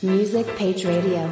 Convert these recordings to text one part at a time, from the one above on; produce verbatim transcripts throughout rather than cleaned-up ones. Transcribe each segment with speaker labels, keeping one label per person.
Speaker 1: Music Page Radio。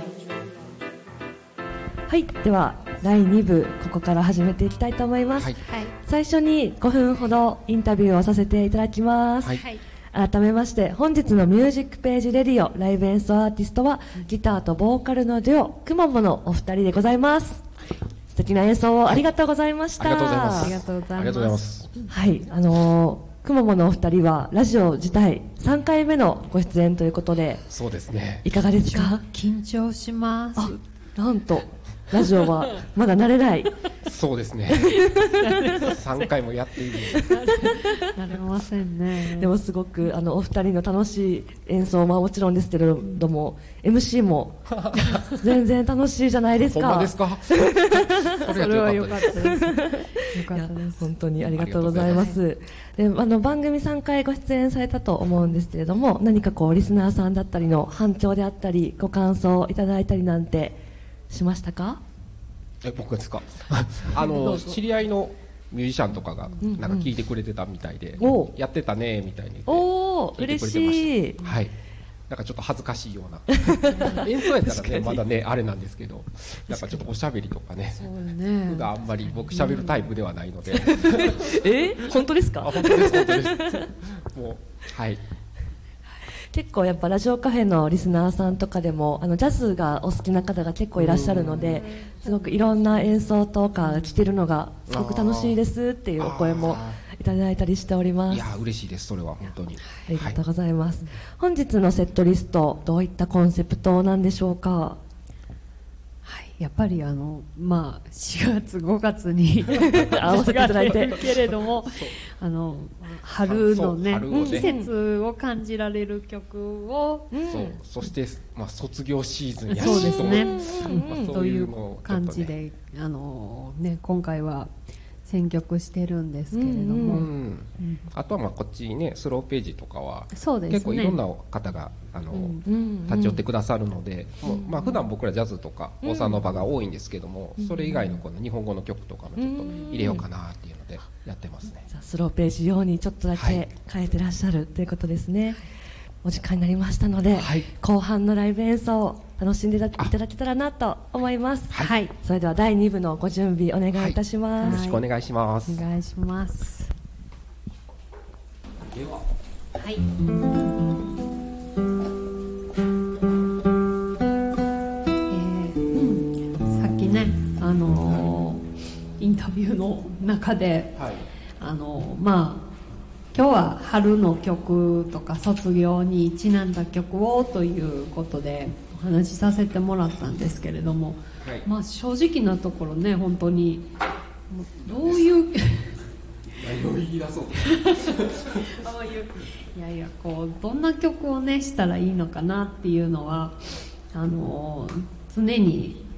Speaker 2: はい、ではだいに部ここから始めていきたいと思います、はい、最初にごふんほどインタビューをさせていただきます、はい、改めまして本日のミュージックページレディオライブ演奏アーティストはギターとボーカルのデュオくまモのお二人でございます。素敵な演奏をありがとうございました、はい、
Speaker 3: ありがとうございます。ありがとうございます。
Speaker 2: はい、あのー、くまモのお二人はラジオ自体さんかいめのご出演ということで、そうですね、いかがですか？
Speaker 4: 緊張します。
Speaker 2: あ、なんとラジオはまだ慣れない
Speaker 3: そうですねさんかいもやっている
Speaker 4: 慣れませんね。
Speaker 2: でもすごくあのお二人の楽しい演奏ももちろんですけれども エムシー も全然楽しいじゃないですか。
Speaker 3: ほんまですか？そ
Speaker 4: れは良かったです。良かったです。
Speaker 2: 本当にありがとうございます。で、あの番組さんかいご出演されたと思うんですけれども、何かこうリスナーさんだったりの反響であったりご感想いただいたりなんてしましたか？
Speaker 3: え、僕ですか？あの知り合いのミュージシャンとかがなんか聞いてくれてたみたいで、うんうん、やってたねみたいに
Speaker 2: おー嬉しい。
Speaker 3: はい、なんかちょっと恥ずかしいような演奏やったらねまだねあれなんですけど、やっぱちょっとおしゃべりとかね、そうね、普段あんまり僕しゃべるタイプではないので、うん、
Speaker 2: え本当ですか？
Speaker 3: あ、本当です本当ですもうはい。
Speaker 2: 結構やっぱラジオカフェのリスナーさんとかでもあのジャズがお好きな方が結構いらっしゃるので、すごくいろんな演奏とか聞けるのがすごく楽しいですっていうお声もいただいたりしております。
Speaker 3: いや嬉しいです。それは本当に
Speaker 2: ありがとうございます、はい、本日のセットリストどういったコンセプトなんでしょうか？
Speaker 4: やっぱりあの、まあ、しがつごがつに
Speaker 2: 合わせていただいて
Speaker 4: けれどもあの春のね、ね季節を感じられる曲を、
Speaker 3: うん、そうそして、まあ、卒業シーズンやし
Speaker 4: そうですね、まあ、という感じで、あの、ね、今回は選曲してるんですけれども、うんうん、
Speaker 3: あとはまあこっちにねスローページとかは
Speaker 4: そうですね、
Speaker 3: 結構いろんな方があの、うん、立ち寄ってくださるので、うん、まあ普段僕らジャズとかボサノバが多いんですけども、うん、それ以外のこの日本語の曲とかもちょっと入れようかなっていうのでやってますね。
Speaker 2: じゃあスローページ用にちょっとだけ変えてらっしゃるということですね、はい、お時間になりましたので、はい、後半のライブ演奏を楽しんでいただけたらなと思います。はい、それではだいに部のご準備お願いいたします、はい、
Speaker 3: よろしくお願いします。
Speaker 4: お願いします。
Speaker 3: では、
Speaker 4: はい、えー、さっきね、あのー、インタビューの中で、はい、あのー、まあ今日は春の曲とか卒業にちなんだ曲をということでお話しさせてもらったんですけれども、はい、まあ正直なところね、本当にどういう
Speaker 3: 何を言い出そう
Speaker 4: いやいや、こうどんな曲をねしたらいいのかなっていうのはあの常に